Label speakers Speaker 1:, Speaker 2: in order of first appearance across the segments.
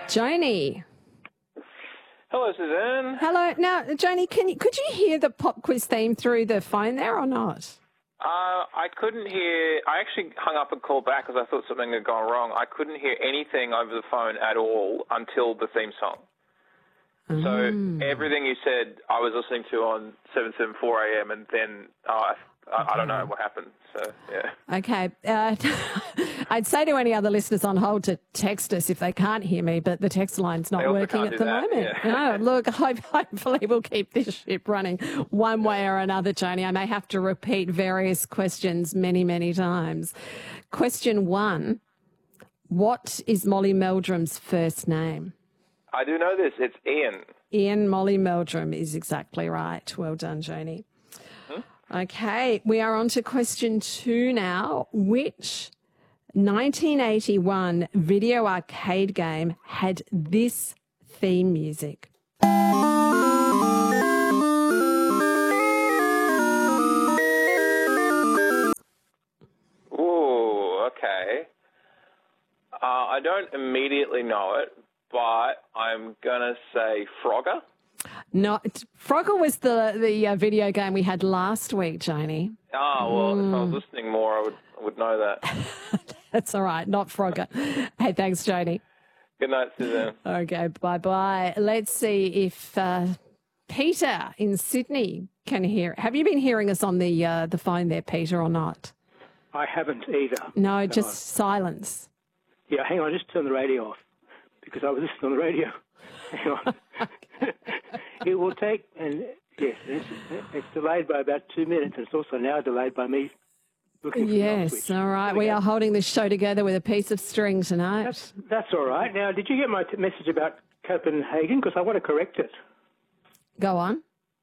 Speaker 1: Joni.
Speaker 2: Hello, Suzanne.
Speaker 1: Hello. Now, Joni, could you hear the pop quiz theme through the phone there or not?
Speaker 2: I couldn't hear. I actually hung up and called back because I thought something had gone wrong. I couldn't hear anything over the phone at all until the theme song. So everything you said, I was listening to on 774 AM, and then I don't know what happened. So yeah.
Speaker 1: Okay. I'd say to any other listeners on hold to text us if they can't hear me, but the text line's not working at the moment.
Speaker 2: Yeah.
Speaker 1: No, look, hopefully we'll keep this ship running one way or another, Joni. I may have to repeat various questions many, many times. Question 1, what is Molly Meldrum's first name?
Speaker 2: I do know this. It's Ian.
Speaker 1: Ian Molly Meldrum is exactly right. Well done, Joni. Okay, we are on to question 2 now. Which 1981 video arcade game had this theme music?
Speaker 2: Ooh, okay. I don't immediately know it, but I'm going to say Frogger.
Speaker 1: No, Frogger was the video game we had last week, Joni.
Speaker 2: Oh, well, if I was listening more, I would know that.
Speaker 1: That's all right, not Frogger. Hey, thanks, Joni.
Speaker 2: Good night, Suzanne.
Speaker 1: Okay, bye-bye. Let's see if Peter in Sydney can hear. Have you been hearing us on the phone there, Peter, or not?
Speaker 3: I haven't either.
Speaker 1: No, just silence.
Speaker 3: Yeah, hang on, just turn the radio off because I was listening on the radio. Hang on. It will take, and yes, it's delayed by about 2 minutes, and it's also now delayed by me looking for the switch.
Speaker 1: All right. We are holding this show together with a piece of string tonight.
Speaker 3: That's all right. Now, did you get my message about Copenhagen? Because I want to correct it.
Speaker 1: Go on.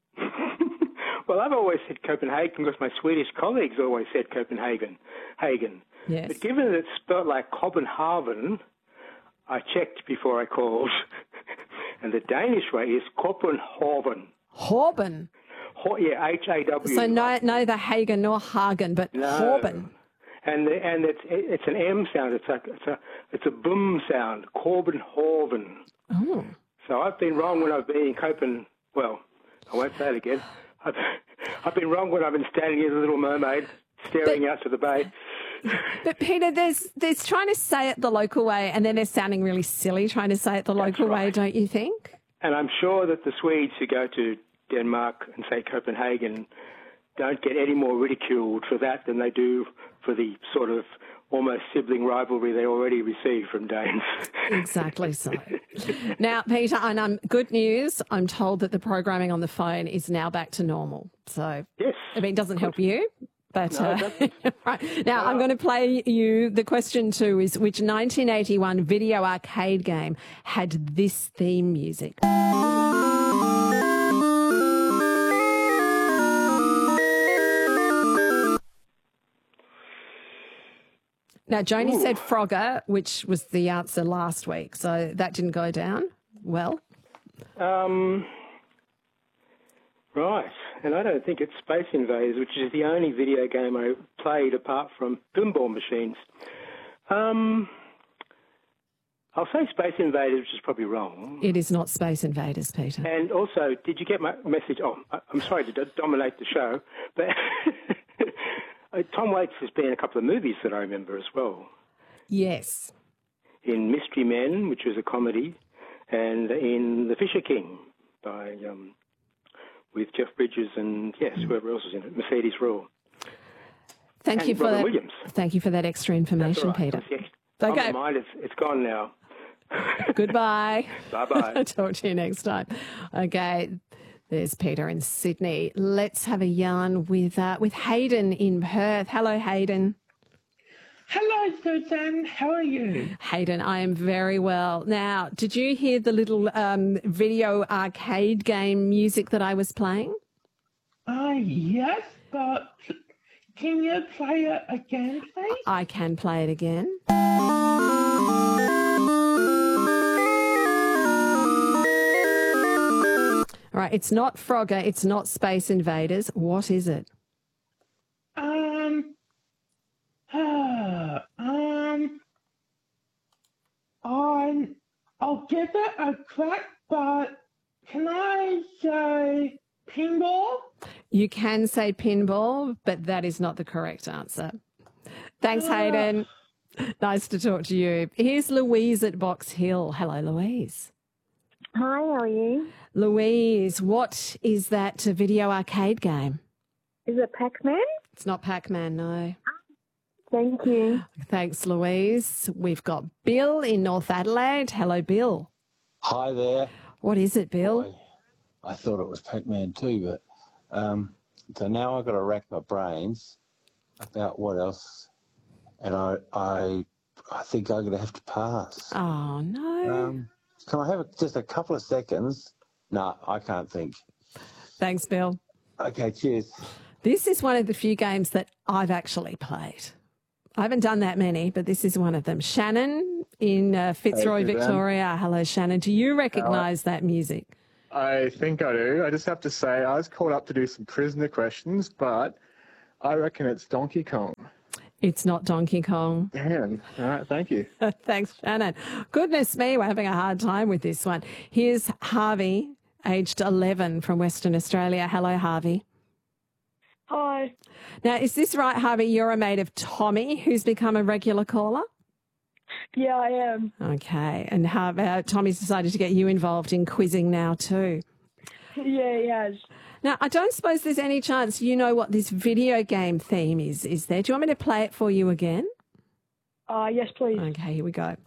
Speaker 3: Well, I've always said Copenhagen because my Swedish colleagues always said Copenhagen.
Speaker 1: Yes.
Speaker 3: But given that it's spelled like Copenhagen, I checked before I called. And the Danish way is Copenhagen.
Speaker 1: Horben.
Speaker 3: Yeah, H-A-W.
Speaker 1: So no the Hagen nor Hagen, but
Speaker 3: no.
Speaker 1: Horben.
Speaker 3: And it's an M sound. It's a boom sound. Copenhagen.
Speaker 1: Oh.
Speaker 3: So I've been wrong when I've been in Copenhagen. Well, I won't say it again. I've been wrong when I've been standing in the Little Mermaid, staring out to the bay.
Speaker 1: But Peter, there's trying to say it the local way, and then they're sounding really silly trying to say it the local way, don't you think?
Speaker 3: And I'm sure that the Swedes who go to Denmark and say Copenhagen don't get any more ridiculed for that than they do for the sort of almost sibling rivalry they already receive from Danes.
Speaker 1: Exactly so. Now, Peter, and good news, I'm told that the programming on the phone is now back to normal. So,
Speaker 3: yes,
Speaker 1: I mean, it doesn't help you. But
Speaker 3: no,
Speaker 1: right. Now, I'm going to play you. The question 2 is, which 1981 video arcade game had this theme music? Now, Joni said Frogger, which was the answer last week, so that didn't go down well.
Speaker 3: Right, and I don't think it's Space Invaders, which is the only video game I played apart from pinball machines. I'll say Space Invaders, which is probably wrong.
Speaker 1: It is not Space Invaders, Peter.
Speaker 3: And also, did you get my message? Oh, I'm sorry to dominate the show, but Tom Waits has been in a couple of movies that I remember as well.
Speaker 1: Yes.
Speaker 3: In Mystery Men, which was a comedy, and in The Fisher King by... with Jeff Bridges and, yes, whoever else was in it, Mercedes Ruehl.
Speaker 1: Thank you for that.
Speaker 3: Williams.
Speaker 1: Thank you for that extra information, Peter.
Speaker 3: Okay. Mind, it's gone now.
Speaker 1: Goodbye.
Speaker 3: Bye-bye.
Speaker 1: Talk to you next time. Okay, there's Peter in Sydney. Let's have a yarn with Hayden in Perth. Hello, Hayden.
Speaker 4: Hello, Suzanne. How are you?
Speaker 1: Hayden, I am very well. Now, did you hear the little video arcade game music that I was playing?
Speaker 4: Yes, but can you play it again, please?
Speaker 1: I can play it again. All right, it's not Frogger, it's not Space Invaders. What is it?
Speaker 4: I'll give it a crack, but can I say pinball?
Speaker 1: You can say pinball, but that is not the correct answer. Thanks, Hayden. Nice to talk to you. Here's Louise at Box Hill. Hello, Louise.
Speaker 5: Hi, how are you?
Speaker 1: Louise, what is that video arcade game?
Speaker 5: Is it Pac-Man?
Speaker 1: It's not Pac-Man, no.
Speaker 5: Thank you.
Speaker 1: Thanks, Louise. We've got Bill in North Adelaide. Hello, Bill.
Speaker 6: Hi there.
Speaker 1: What is it, Bill?
Speaker 6: I thought it was Pac-Man too, but so now I've got to rack my brains about what else, and I think I'm going to have to pass.
Speaker 1: Oh, no.
Speaker 6: Can I have just a couple of seconds? No, I can't think.
Speaker 1: Thanks, Bill.
Speaker 6: Okay, cheers.
Speaker 1: This is one of the few games that I've actually played. I haven't done that many, but this is one of them. Shannon in Fitzroy, Victoria. Hello, Shannon. Do you recognise that music?
Speaker 7: I think I do. I just have to say, I was called up to do some prisoner questions, but I reckon it's Donkey Kong.
Speaker 1: It's not Donkey Kong.
Speaker 7: Damn. All right, thank you.
Speaker 1: Thanks, Shannon. Goodness me, we're having a hard time with this one. Here's Harvey, aged 11 from Western Australia. Hello, Harvey.
Speaker 5: Hi.
Speaker 1: Now, is this right, Harvey? You're a mate of Tommy, who's become a regular caller?
Speaker 5: Yeah, I am.
Speaker 1: Okay. And how Tommy's decided to get you involved in quizzing now too.
Speaker 5: Yeah, he has.
Speaker 1: Now, I don't suppose there's any chance you know what this video game theme is there? Do you want me to play it for you again?
Speaker 5: Yes, please.
Speaker 1: Okay, here we go.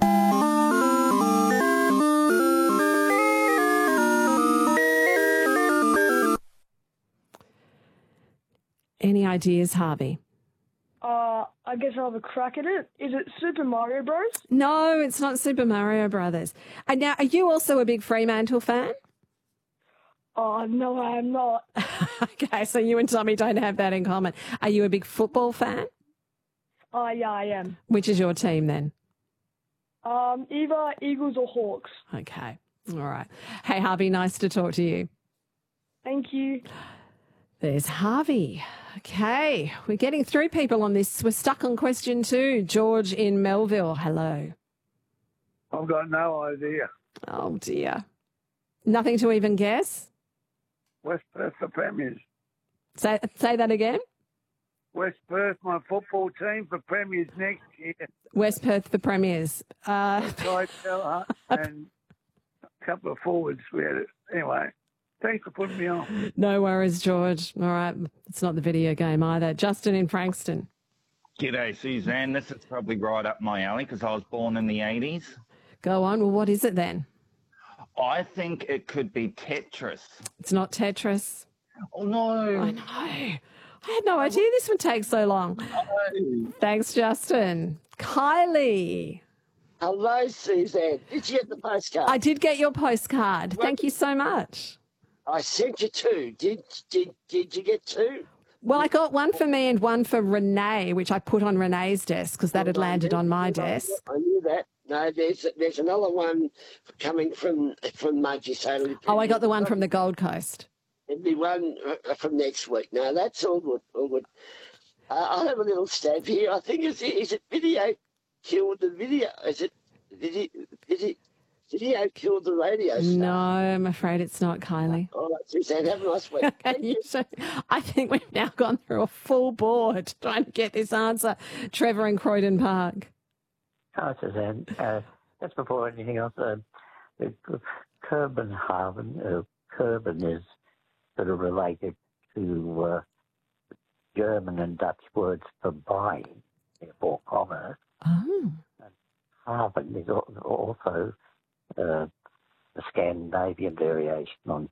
Speaker 1: Any ideas, Harvey?
Speaker 5: I guess I'll have a crack at it. Is it Super Mario Bros?
Speaker 1: No, it's not Super Mario Brothers. And now, are you also a big Fremantle fan?
Speaker 5: Oh, no, I am not.
Speaker 1: Okay, so you and Tommy don't have that in common. Are you a big football fan?
Speaker 5: Yeah, I am.
Speaker 1: Which is your team then?
Speaker 5: Either Eagles or Hawks.
Speaker 1: Okay, all right. Hey, Harvey, nice to talk to you.
Speaker 5: Thank you.
Speaker 1: There's Harvey. Okay, we're getting through people on this. We're stuck on question 2. George in Melville. Hello.
Speaker 8: I've got no idea.
Speaker 1: Oh, dear. Nothing to even guess?
Speaker 8: West Perth, the Premiers.
Speaker 1: Say that again?
Speaker 8: West Perth, my football team for Premiers next year.
Speaker 1: West Perth, the Premiers.
Speaker 8: Clydesdale and a couple of forwards. We had it. Anyway, thanks for putting me on.
Speaker 1: No worries, George. All right. It's not the video game either. Justin in Frankston.
Speaker 9: G'day, Suzanne. This is probably right up my alley because I was born in the 80s.
Speaker 1: Go on. Well, what is it then?
Speaker 9: I think it could be Tetris.
Speaker 1: It's not Tetris.
Speaker 9: Oh, no.
Speaker 1: I know. I had no idea this would take so long.
Speaker 9: No.
Speaker 1: Thanks, Justin. Kylie.
Speaker 10: Hello, Suzanne. Did you get the postcard?
Speaker 1: I did get your postcard. Thank you so much.
Speaker 10: I sent you 2. Did you get 2?
Speaker 1: Well, I got one for me and one for Renee, which I put on Renee's desk because that had landed on my desk.
Speaker 10: I knew that. No, there's another one coming from Mudgee.
Speaker 1: Oh, I got the one from the Gold Coast.
Speaker 10: There'll be one from next week. No, that's all good. All good. I'll have a little stab here. I think is it video killed the video? Is it video killed the radio star?
Speaker 1: No, I'm afraid it's not, Kylie.
Speaker 10: All right, Suzanne, have a nice week.
Speaker 1: I think we've now gone through a full board trying to get this answer. Trevor in Croydon Park.
Speaker 11: Hi, Suzanne. Just before anything else, Kobenhagen is sort of related to German and Dutch words for buying, therefore commerce.
Speaker 1: Oh.
Speaker 11: And Haven is also the Scandinavian variation on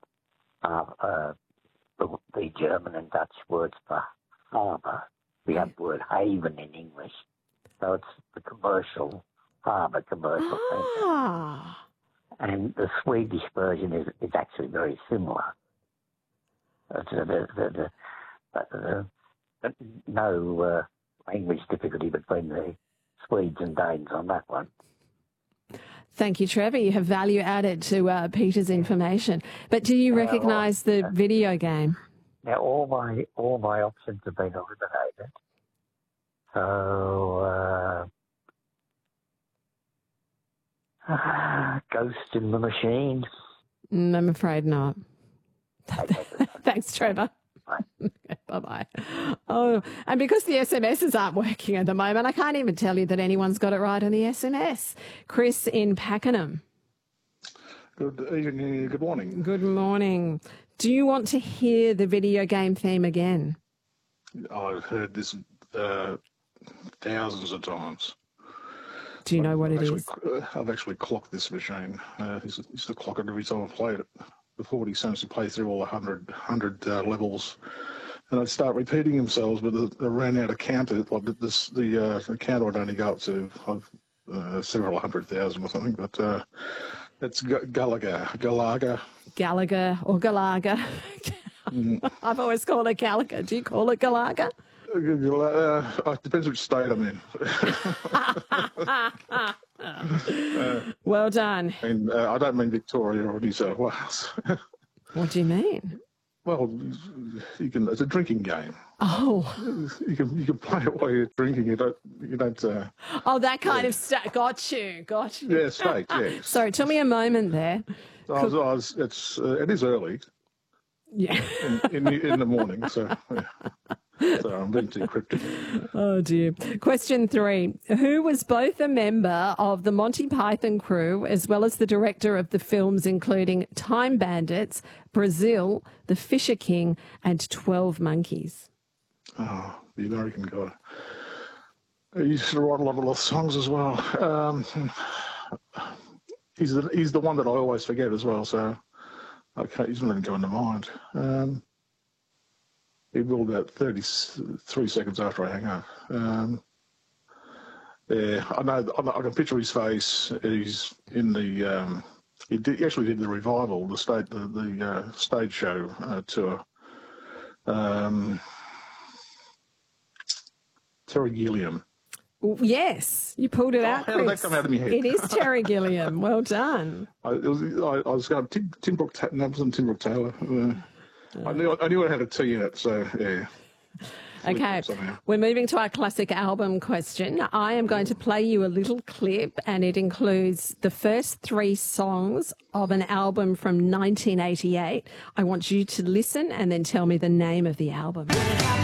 Speaker 11: the German and Dutch words for harbour. We have the word haven in English. So it's the commercial harbour, commercial centre. And the Swedish version is actually very similar. No language difficulty between the Swedes and Danes on that one.
Speaker 1: Thank you, Trevor. You have value added to Peter's information. But do you recognise the video game?
Speaker 11: Now, all my options have been eliminated. So, Ghost in the Machine.
Speaker 1: I'm afraid not. Thanks, Trevor. Bye-bye. Oh, and because the SMSs aren't working at the moment, I can't even tell you that anyone's got it right on the SMS. Chris in Pakenham.
Speaker 12: Good evening. Good morning.
Speaker 1: Good morning. Do you want to hear the video game theme again?
Speaker 12: I've heard this thousands of times.
Speaker 1: Do you know what it is?
Speaker 12: I've actually clocked this machine. Used to clock it every time I played it. Before he seems to play through all the 100 levels, and I'd start repeating themselves, but they ran out of counter. Like the counter would only go up to several 100,000 or something. But it's Gallagher.
Speaker 1: Gallagher or Galaga. I've always called it Gallagher. Do you call it Galaga?
Speaker 12: It depends which state I'm in.
Speaker 1: Well done.
Speaker 12: And I don't mean Victoria or New South Wales.
Speaker 1: What do you mean?
Speaker 12: Well, you can. It's a drinking game.
Speaker 1: Oh.
Speaker 12: You can play it while you're drinking. You don't.
Speaker 1: Oh, that kind of stuff. Got you.
Speaker 12: Yeah, state. Yeah.
Speaker 1: Sorry, tell me a moment there.
Speaker 12: It is early.
Speaker 1: Yeah.
Speaker 12: In the morning, so. Yeah. So I'm being too cryptic.
Speaker 1: Oh, dear. Question 3. Who was both a member of the Monty Python crew as well as the director of the films including Time Bandits, Brazil, The Fisher King and 12 Monkeys?
Speaker 12: Oh, the American guy. He used to write a lot of songs as well. He's the one that I always forget as well, so he's not even going to mind. He billed about 33 seconds after I hang up. Yeah, I know. I can picture his face. He's in the. He actually did the revival, the stage show tour. Terry Gilliam.
Speaker 1: Yes, you pulled it out,
Speaker 12: How did that come out of my head?
Speaker 1: It is Terry Gilliam. Well done.
Speaker 12: I was going Tim Brooke Taylor. I knew it had a T in it, so yeah.
Speaker 1: Okay, we're moving to our classic album question. I am going to play you a little clip, and it includes the first 3 songs of an album from 1988. I want you to listen and then tell me the name of the album.